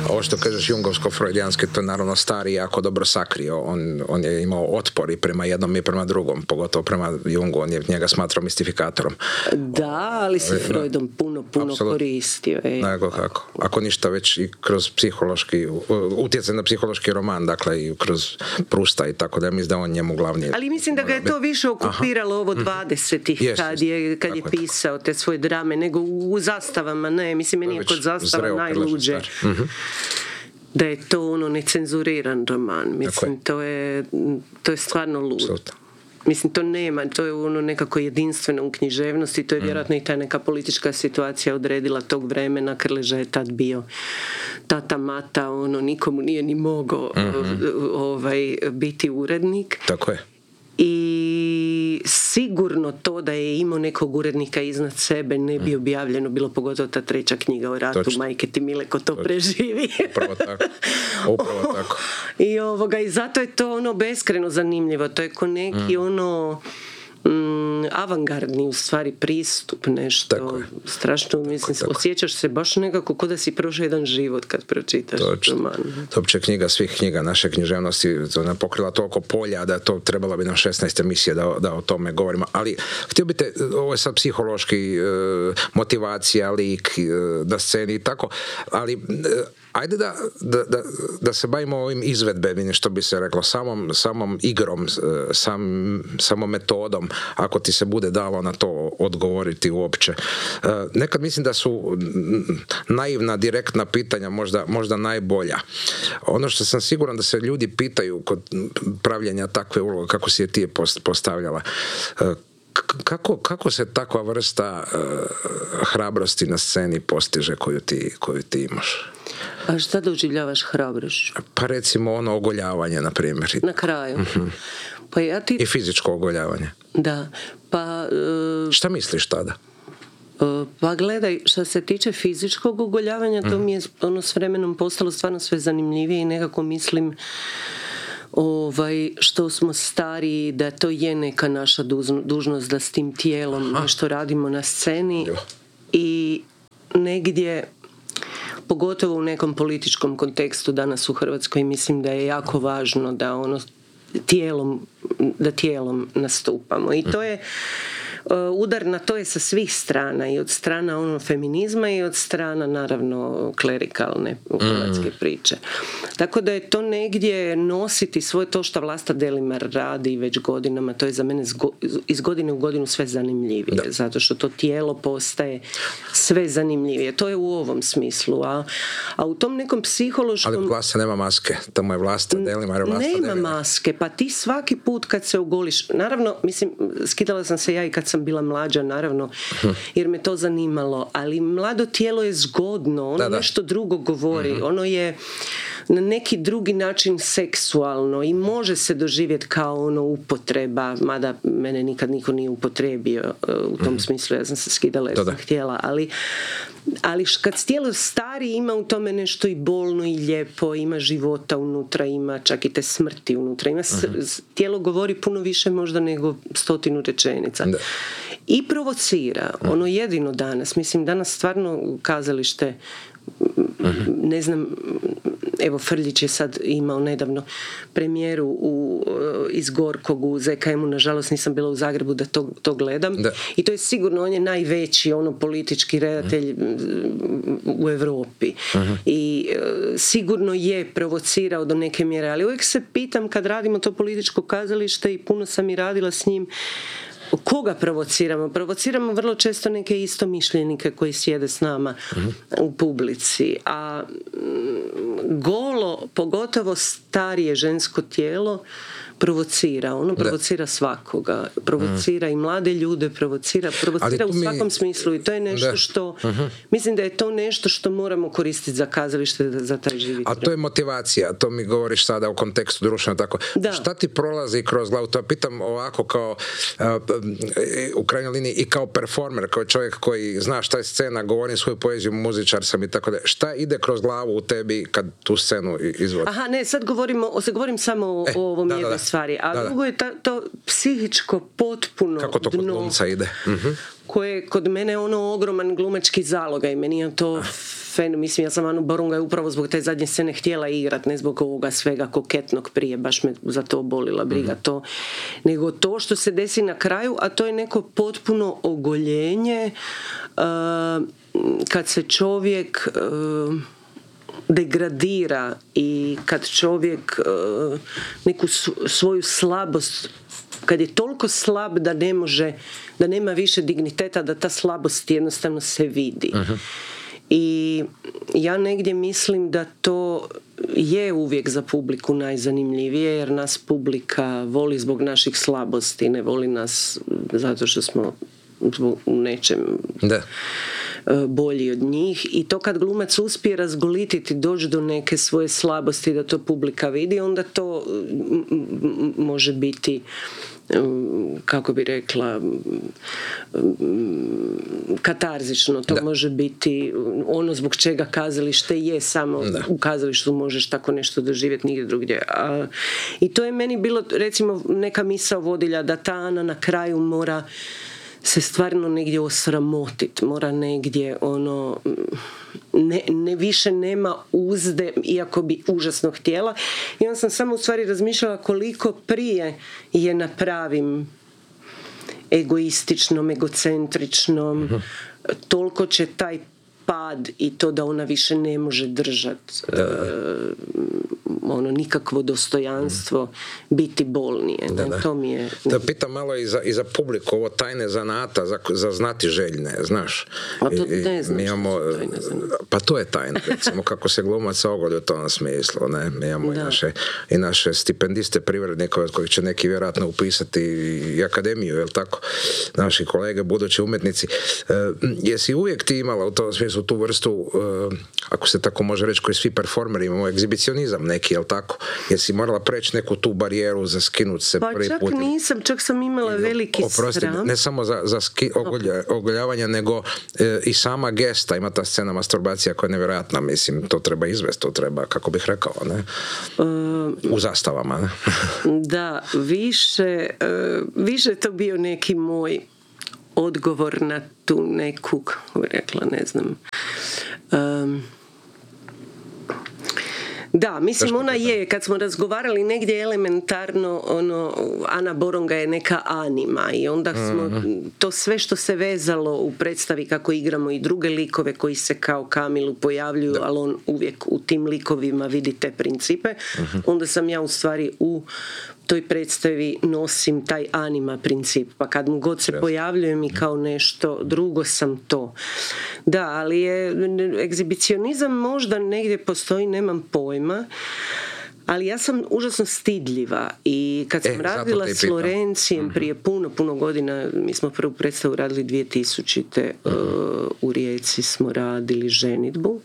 Ovo što kažeš jungovsko-freudijanski, to je naravno stari jako dobro sakrio. On je imao otpor i prema jednom i prema drugom, pogotovo prema Jungu, on je njega smatrao mistifikatorom. Da, ali se Freudom puno koristio. Nego kako. Ako ništa već i kroz psihološki, utjecaj na psihološki roman, dakle i kroz Prusta i tako da, mislim da on njemu glavni. Ali mislim da ga je to više okupiralo ovo 20-ih, kad je pisao te svoje drame, nego u Zastavama, ne, mislim, meni je kod Zastava najluđe. Da je to necenzuriran roman, mislim, to je stvarno lud. Absolutno. Mislim, to nema, to je nekako jedinstveno u književnosti, to je vjerojatno i ta neka politička situacija odredila tog vremena. Krleža je tad bio tata mata, nikomu nije ni mogao biti urednik. Tako je. I sigurno to da je imao nekog urednika iznad sebe ne bi objavljeno, bilo pogotovo ta 3. knjiga o ratu. Točno. Majke ti mile ko to preživi. Upravo tako. I zato je to beskreno zanimljivo. To je ko neki avangardni u stvari pristup, nešto strašno, mislim, osjećaš se baš nekako ko da si prošao jedan život kad pročitaš roman. To opće knjiga svih knjiga naše književnosti, ona pokrila toliko polja da to trebalo bi nam 16 emisije da o tome govorimo, ali htio bi te, ovo je sad psihološki motivacija, lik na sceni i tako, ali ajde da se bavimo ovim izvedbenim, što bi se reklo, samom igrom, samom metodom, ako ti se bude dalo na to odgovoriti uopće. Nekad mislim da su naivna, direktna pitanja možda najbolja. Ono što sam siguran da se ljudi pitaju kod pravljenja takve uloge, kako si je ti postavljala, kako se takva vrsta hrabrosti na sceni postiže koju ti imaš? A šta doživljavaš hrabrošću? Pa recimo ogoljavanje, na primjer. Na kraju. Pa I fizičko ogoljavanje. Da. Pa, šta misliš tada? Pa gledaj, što se tiče fizičkog ogoljavanja, to mi je s vremenom postalo stvarno sve zanimljivije i nekako mislim što smo stariji, da to je neka naša dužnost da s tim tijelom nešto radimo na sceni i negdje, pogotovo u nekom političkom kontekstu danas u Hrvatskoj, mislim da je jako važno da tijelom nastupamo. I to je udar na to je sa svih strana, i od strana feminizma i od strana naravno klerikalne hrvatske priče. Tako da je to negdje nositi svoje, to što Vlasta Delimar radi već godinama, to je za mene iz godine u godinu sve zanimljivije, zato što to tijelo postaje sve zanimljivije. To je u ovom smislu, a u tom nekom psihološkom... Ali Vlasta nema maske, tamo je Vlasta Delimar. Nema maske, pa ti svaki put kad se ogoliš, naravno, mislim, skidala sam se ja i kad sam bila mlađa, naravno, jer me to zanimalo, ali mlado tijelo je zgodno, ono nešto drugo govori, ono je na neki drugi način seksualno i može se doživjeti kao upotreba, mada mene nikad niko nije upotrebio u tom smislu, ja sam se skidala jer sam htjela, ali kad tijelo stari, ima u tome nešto i bolno i lijepo, ima života unutra, ima čak i te smrti unutra, ima tijelo govori puno više možda nego 100 rečenica. I provocira, ono jedino danas, mislim danas stvarno kazalište, ne znam, evo Frljić je sad imao nedavno premijeru iz Gorkog u ZKM-u, nažalost nisam bila u Zagrebu da to gledam, i to je sigurno, on je najveći politički redatelj u Europi i sigurno je provocirao do neke mjere, ali uvijek se pitam kad radimo to političko kazalište, i puno sam i radila s njim, koga provociramo? Provociramo vrlo često neke istomišljenike koji sjede s nama u publici, a golo, pogotovo starije žensko tijelo provocira, provocira svakoga, provocira i mlade ljude, provocira u svakom smislu, i to je nešto što mislim da je to nešto što moramo koristiti za kazalište, za taj živi. A to je motivacija, to mi govoriš sada u kontekstu društveno tako. Šta ti prolazi kroz glavu? To pitam ovako kao u krajnjoj liniji i kao performer, kao čovjek koji zna šta je scena, govorim svoju poeziju, muzičar sam i tako da. Šta ide kroz glavu u tebi kad tu scenu izvodi? Aha, ne, sad govorim samo o ovom jednom stvari, a drugo je to psihičko potpuno kako to kod glumca ide? Koje je kod mene ogroman glumački zalogaj, meni je to mislim, ja sam Anu Borunga upravo zbog te zadnje scene htjela igrat, ne zbog ovoga svega koketnog prije, baš me za to bolila briga to, nego to što se desi na kraju, a to je neko potpuno ogoljenje kad se čovjek degradira i kad čovjek neku svoju slabost, kad je toliko slab da ne može, da nema više digniteta, da ta slabost jednostavno se vidi. I ja negdje mislim da to je uvijek za publiku najzanimljivije, jer nas publika voli zbog naših slabosti, ne voli nas zato što smo u nečem bolji od njih. I to kad glumac uspije razgolititi, doći do neke svoje slabosti da to publika vidi, onda to može biti, kako bi rekla, katarzično. To može biti ono zbog čega kazalište je, samo u kazalištu možeš tako nešto doživjeti, nigdje drugdje. I to je meni bilo, recimo, neka misao vodilja, da ta Ana na kraju mora se stvarno negdje osramotiti, mora negdje ne više nema uzde, iako bi užasno htjela. I onda sam samo u stvari razmišljala koliko prije je na pravim egoističnom, egocentričnom, toliko će taj pad i to da ona više ne može držati nikakvo dostojanstvo biti bolnije. To mi je... Da pitam malo i za publiku, ovo tajne zanata, za znati željne, znaš. A to ne znam pa to je tajna, recimo, kako se glumaca ogolje u tom smislu, ne? Mi imamo i naše stipendiste privrednike od kojih će neki vjerojatno upisati i akademiju, jel tako? Naši kolege, budući umjetnici. Jesi uvijek ti imala u tom smislu tu vrstu, ako se tako može reći, koji svi performeri imamo, egzibicionizam neki, jel tako? Jesi morala preći neku tu barijeru za skinut se prvi put? Pa čak nisam, čak sam imala veliki sram. Ne samo za ogoljavanje, nego i sama gesta, ima ta scena masturbacija koja je nevjerojatna, mislim, to treba izvesti, to treba, kako bih rekao, ne? U zastavama, ne? Da, više je to bio neki moj odgovor na tu neku, kako bi rekla, ne znam, da, mislim, ona je, kad smo razgovarali negdje elementarno, Ana Boronga je neka anima i onda smo to sve što se vezalo u predstavi, kako igramo i druge likove koji se kao Kamilu pojavljuju, ali on uvijek u tim likovima vidi te principe, onda sam ja u stvari u toj predstavi nosim taj anima princip, pa kad mu god se pojavljujem i kao nešto drugo sam to. Da, ali je egzibicionizam možda negdje postoji, nemam pojma, ali ja sam užasno stidljiva i kad sam radila s Lorencijem prije puno godina, mi smo prvu predstavu radili 2000. U Rijeci smo radili ženidbu.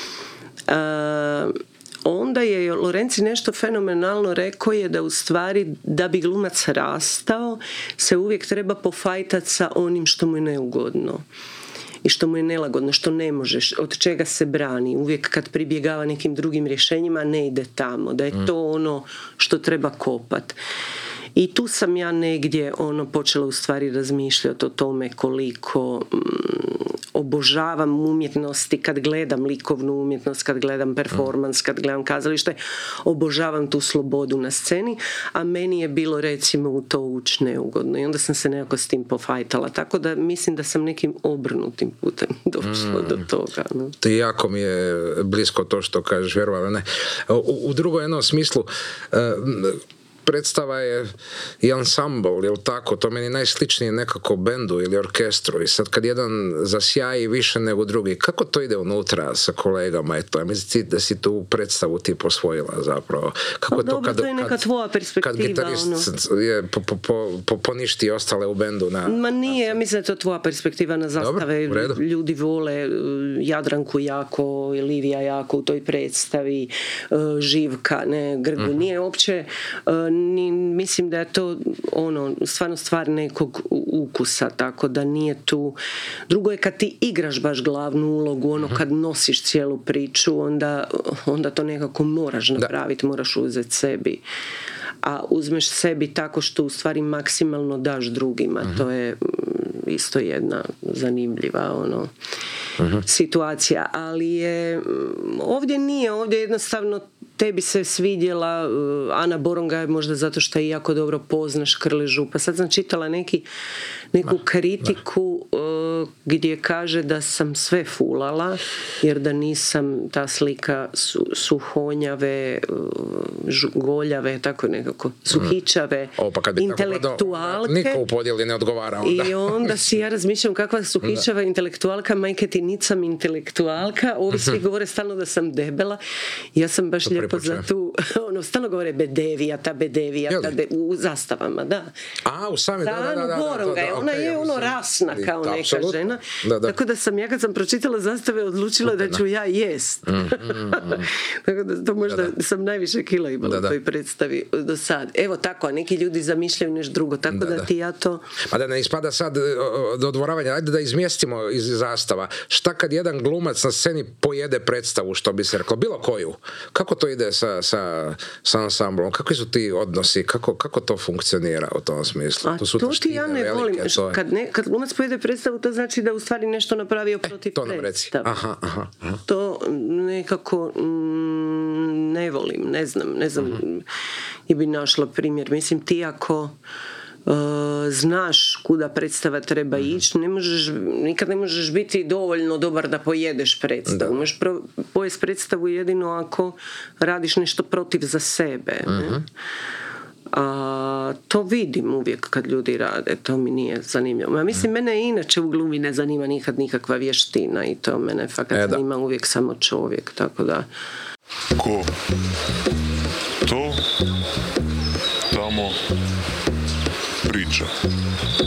Onda je Lorenci nešto fenomenalno rekao, je da u stvari da bi glumac rastao se uvijek treba pofajtati sa onim što mu je neugodno i što mu je nelagodno, što ne možeš, od čega se brani. Uvijek kad pribjegava nekim drugim rješenjima ne ide tamo, da je to ono što treba kopat. I tu sam ja negdje počela u stvari razmišljati o tome koliko obožavam umjetnosti, kad gledam likovnu umjetnost, kad gledam performans, kad gledam kazalište, obožavam tu slobodu na sceni, a meni je bilo recimo u to ući neugodno i onda sam se nekako s tim pofajtala, tako da mislim da sam nekim obrnutim putem došla do toga. No. Jako mi je blisko to što kažeš, vjerovala ne. U drugom jednom smislu predstava je i ansambl, jel tako? To meni najsličnije nekako bendu ili orkestru i sad kad jedan zasjaji više nego drugi, kako to ide unutra sa kolegama? Eto, ja mislim da si tu predstavu ti posvojila zapravo. Kako je to kad, to je neka tvoja perspektiva. Kad gitarist je poništi ostale u bendu na... Ma nije, ja mislim da je to tvoja perspektiva na zastave. Dobro, ljudi vole Jadranku jako, Livija jako u toj predstavi, Živka, ne, Grgu. Nije uopće... mislim da je to stvarno stvar nekog ukusa, tako da nije tu. Drugo je kad ti igraš baš glavnu ulogu, kad nosiš cijelu priču, onda to nekako moraš napraviti, moraš uzeti sebi. A uzmeš sebi tako što u stvari maksimalno daš drugima. To je isto jedna zanimljiva situacija, ali je ovdje jednostavno tebi se svidjela Ana Borongaj, možda zato što je jako dobro poznaš Krležu. Pa sad sam čitala neku kritiku gdje kaže da sam sve fulala, jer da nisam ta slika suhonjave, goljave, tako nekako, suhičave, intelektualke. Niko u podjeli ne odgovara onda. I onda si ja razmišljam kakva suhičava intelektualka, majke ti nisam intelektualka, ovi svi govore stalno da sam debela. Ja sam baš lijepo za tu, stalno govore bedevija, u zastavama, da. A, u sami, da. Ona je rasna kao neka žena. Tako da sam ja kad sam pročitala zastave odlučila da ću ja jest. Tako da to možda sam najviše kila imala u toj predstavi do sad. Evo tako, a neki ljudi zamišljaju nešto drugo, tako da ti ja to... Pa da ne ispada sad do odvoravanja, ajde da izmjestimo iz zastava. Šta kad jedan glumac na sceni pojede predstavu, što bi se reklo, bilo koju? Kako to ide sa ansamblom? Kakvi su ti odnosi? Kako to funkcionira u tom smislu? To ti ja ne volim. Kad glumac pojede predstavu, to znači da u stvari nešto napravio protiv predstave. Aha. To nekako ne volim, ne znam i bi našla primjer. Mislim, ti ako znaš kuda predstava treba ići, nikad ne možeš biti dovoljno dobar da pojedeš predstavu. Možeš pojesti predstavu jedino ako radiš nešto protiv za sebe. To vidim uvijek kad ljudi rade, to mi nije zanimljivo. Mislim, mene inače u glumi ne zanima nikad nikakva vještina i to mene fakat zanima uvijek samo čovjek, tako da... Ko? To? Tamo? Priča.